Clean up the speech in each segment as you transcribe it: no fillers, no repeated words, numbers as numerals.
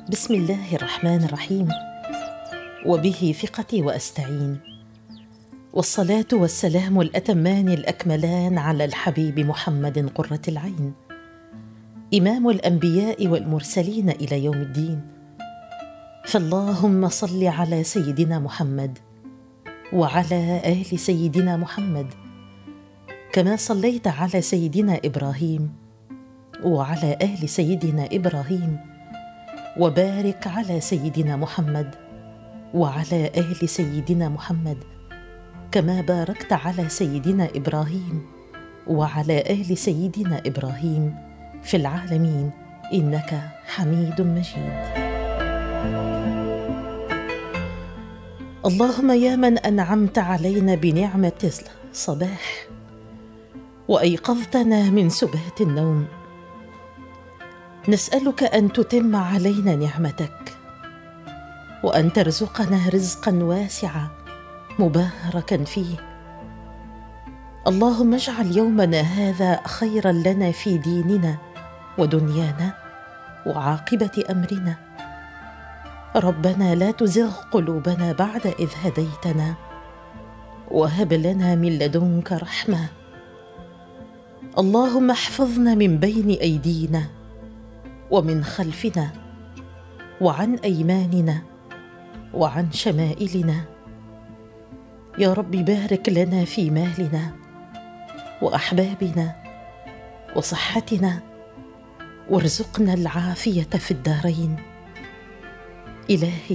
بسم الله الرحمن الرحيم، وبه ثقتي وأستعين، والصلاة والسلام الأتمان الأكملان على الحبيب محمد قرة العين، إمام الأنبياء والمرسلين إلى يوم الدين. فاللهم صل على سيدنا محمد وعلى آل سيدنا محمد، كما صليت على سيدنا إبراهيم وعلى آل سيدنا إبراهيم، وبارك على سيدنا محمد وعلى آل سيدنا محمد، كما باركت على سيدنا إبراهيم وعلى آل سيدنا إبراهيم في العالمين إنك حميد مجيد. اللهم يا من أنعمت علينا بنعمة الصباح وأيقظتنا من سبات النوم، نسألك أن تتم علينا نعمتك، وأن ترزقنا رزقا واسعا مباركا فيه. اللهم اجعل يومنا هذا خيرا لنا في ديننا ودنيانا وعاقبة أمرنا. ربنا لا تزغ قلوبنا بعد إذ هديتنا، وهب لنا من لدنك رحمة. اللهم احفظنا من بين أيدينا ومن خلفنا وعن أيماننا وعن شمائلنا. يا رب بارك لنا في مالنا وأحبابنا وصحتنا، وارزقنا العافية في الدارين. إلهي،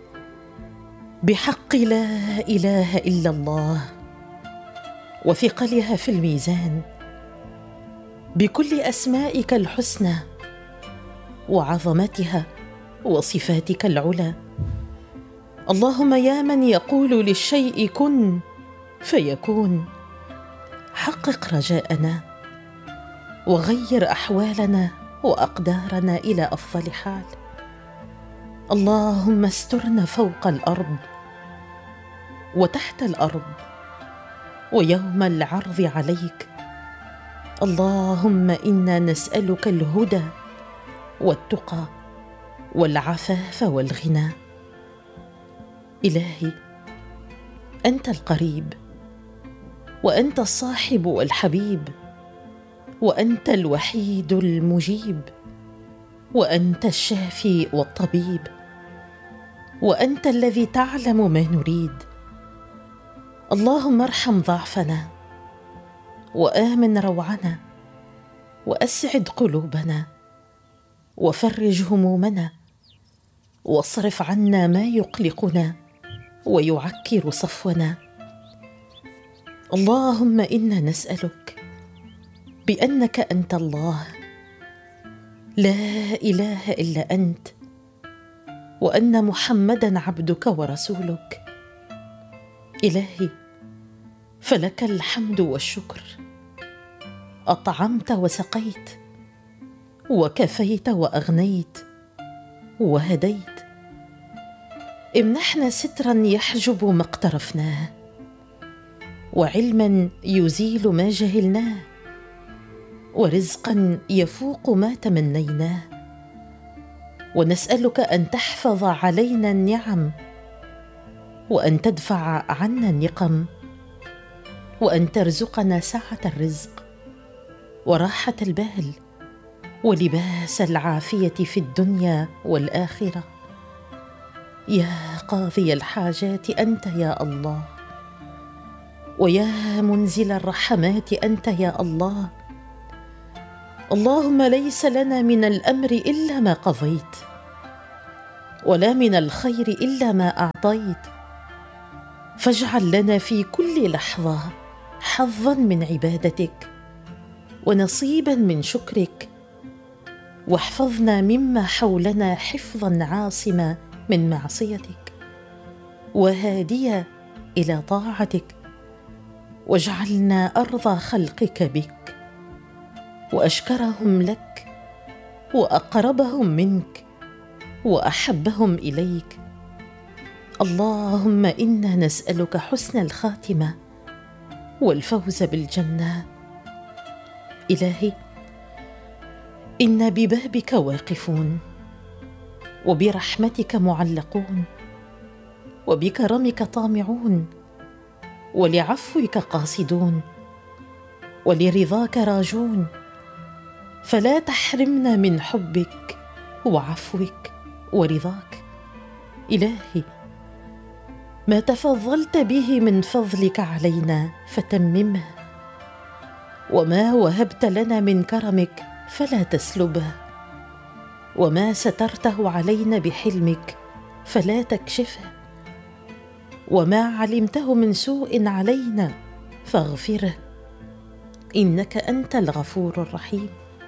بحق لا إله إلا الله وثقلها في الميزان، بكل أسمائك الحسنى وعظمتها وصفاتك العلى، اللهم يا من يقول للشيء كن فيكون، حقق رجاءنا وغير أحوالنا وأقدارنا إلى أفضل حال. اللهم استرنا فوق الأرض وتحت الأرض ويوم العرض عليك. اللهم إنا نسألك الهدى والتقى والعفاف والغنى. إلهي، أنت القريب، وأنت الصاحب والحبيب، وأنت الوحيد المجيب، وأنت الشافي والطبيب، وأنت الذي تعلم ما نريد. اللهم ارحم ضعفنا وآمن روعنا، وأسعد قلوبنا، وفرج همومنا، واصرف عنا ما يقلقنا ويعكر صفونا. اللهم إنا نسألك بأنك أنت الله، لا إله إلا أنت، وأن محمدًا عبدك ورسولك. إلهي، فلك الحمد والشكر، أطعمت وسقيت، وكفيت وأغنيت وهديت. امنحنا سترا يحجب ما اقترفناه، وعلما يزيل ما جهلناه، ورزقا يفوق ما تمنيناه. ونسألك أن تحفظ علينا النعم، وأن تدفع عنا النقم، وأن ترزقنا سعة الرزق وراحة البال ولباس العافية في الدنيا والآخرة. يا قاضي الحاجات أنت يا الله، ويا منزل الرحمات أنت يا الله. اللهم ليس لنا من الأمر إلا ما قضيت، ولا من الخير إلا ما أعطيت، فاجعل لنا في كل لحظة حظا من عبادتك ونصيبا من شكرك، واحفظنا مما حولنا حفظا عاصما من معصيتك، وهاديا إلى طاعتك، واجعلنا أرضى خلقك بك، وأشكرهم لك، وأقربهم منك، وأحبهم إليك. اللهم إنا نسألك حسن الخاتمة والفوز بالجنة. إلهي، إنا ببابك واقفون، وبرحمتك معلقون، وبكرمك طامعون، ولعفوك قاصدون، ولرضاك راجون. فلا تحرمنا من حبك وعفوك ورضاك. إلهي، ما تفضلت به من فضلك علينا فتممه، وما وهبت لنا من كرمك فلا تسلبه، وما سترته علينا بحلمك فلا تكشفه، وما علمته من سوء علينا فاغفره، إنك أنت الغفور الرحيم.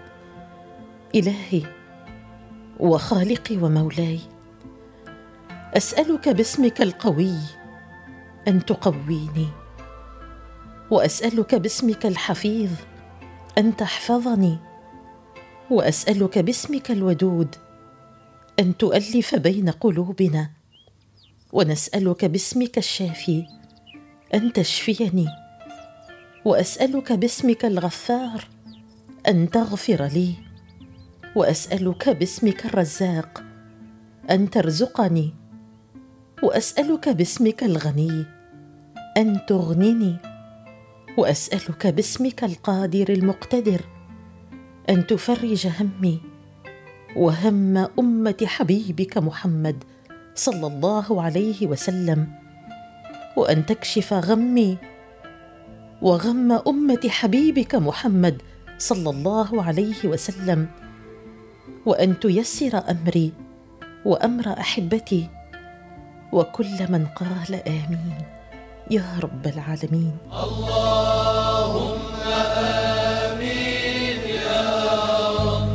إلهي وخالقي ومولاي، أسألك باسمك القوي أن تقويني، وأسألك باسمك الحفيظ أن تحفظني، وأسألك باسمك الودود أن تؤلف بين قلوبنا، ونسألك باسمك الشافي أن تشفيني، وأسألك باسمك الغفار أن تغفر لي، وأسألك باسمك الرزاق أن ترزقني، وأسألك باسمك الغني أن تغنني، وأسألك باسمك القادر المقتدر أن تفرج همي وهم أمة حبيبك محمد صلى الله عليه وسلم، وأن تكشف غمي وغم أمة حبيبك محمد صلى الله عليه وسلم، وأن تيسر أمري وأمر أحبتي وكل من قال آمين يا رب العالمين. اللهم آمين يا رب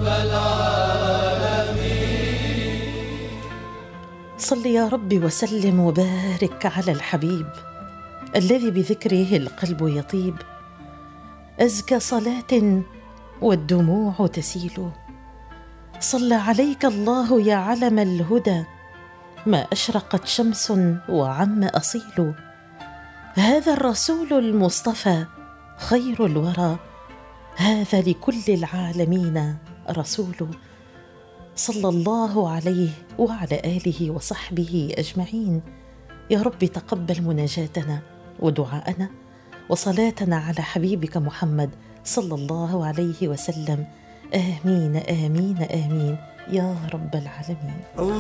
العالمين. صل يا رب وسلم وبارك على الحبيب الذي بذكره القلب يطيب، أزكى صلاة والدموع تسيل. صلى عليك الله يا علم الهدى، ما أشرقت شمس وعم أصيل. هذا الرسول المصطفى خير الورى، هذا لكل العالمين رسول. صلى الله عليه وعلى آله وصحبه أجمعين. يا رب تقبل مناجاتنا ودعاءنا وصلاتنا على حبيبك محمد صلى الله عليه وسلم. آمين آمين آمين يا رب العالمين.